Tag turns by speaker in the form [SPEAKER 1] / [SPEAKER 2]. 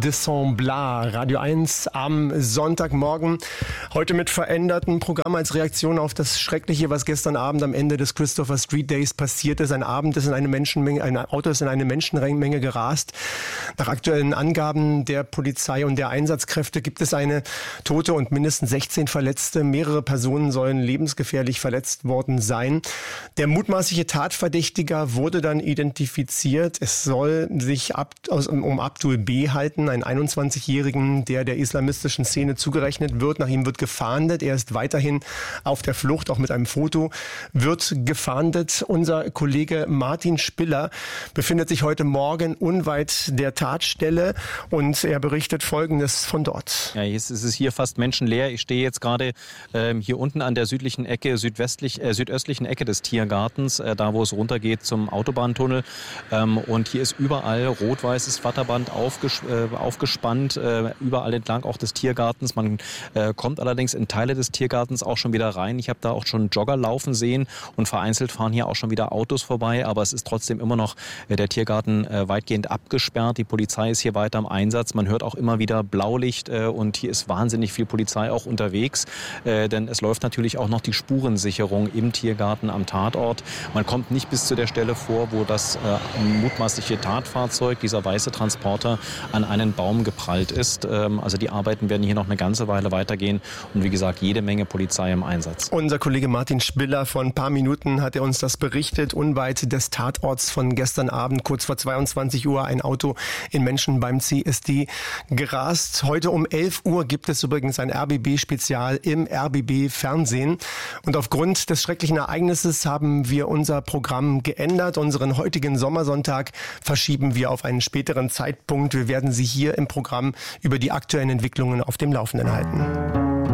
[SPEAKER 1] de Semblant, Radio 1 am Sonntagmorgen. Heute mit verändertem Programm als Reaktion auf das Schreckliche, was gestern Abend am Ende des Christopher Street Days passiert ist. Ein Auto ist in eine Menschenmenge gerast. Nach aktuellen Angaben der Polizei und der Einsatzkräfte gibt es eine Tote und mindestens 16 Verletzte. Mehrere Personen sollen lebensgefährlich verletzt worden sein. Der mutmaßliche Tatverdächtiger wurde dann identifiziert. Es soll sich um Abdul B. halten, einen 21-Jährigen, der islamistischen Szene zugerechnet wird. Nach ihm wird gefahndet. Er ist weiterhin auf der Flucht, auch mit einem Foto wird gefahndet. Unser Kollege Martin Spiller befindet sich heute Morgen unweit der Tatstelle und er berichtet Folgendes von dort.
[SPEAKER 2] Ja, jetzt ist es hier fast menschenleer. Ich stehe jetzt gerade hier unten an der südlichen Ecke, südöstlichen Ecke des Tiergartens, da wo es runtergeht zum Autobahntunnel. Und hier ist überall rot-weißes Flatterband aufgespannt, überall entlang auch des Tiergartens. Man kommt allerdings in Teile des Tiergartens auch schon wieder rein. Ich habe da auch schon Jogger laufen sehen und vereinzelt fahren hier auch schon wieder Autos vorbei. Aber es ist trotzdem immer noch der Tiergarten weitgehend abgesperrt. Die Polizei ist hier weiter im Einsatz. Man hört auch immer wieder Blaulicht und hier ist wahnsinnig viel Polizei auch unterwegs. Denn es läuft natürlich auch noch die Spurensicherung im Tiergarten am Tatort. Man kommt nicht bis zu der Stelle vor, wo das mutmaßliche Tatfahrzeug, dieser weiße Transporter, an einen Baum geprallt ist. Also die Arbeiten werden hier noch eine ganze Weile weitergehen und wie gesagt, jede Menge Polizei im Einsatz.
[SPEAKER 1] Unser Kollege Martin Spiller, vor ein paar Minuten hat er uns das berichtet, unweit des Tatorts von gestern Abend, kurz vor 22 Uhr, ein Auto in Menschen beim CSD gerast. Heute um 11 Uhr gibt es übrigens ein RBB-Spezial im RBB-Fernsehen und aufgrund des schrecklichen Ereignisses haben wir unser Programm geändert. Unseren heutigen Sommersonntag verschieben wir auf einen späteren Zeitpunkt. Wir werden Sie hier im Programm über die aktuellen Entwicklungen auf dem Laufenden halten.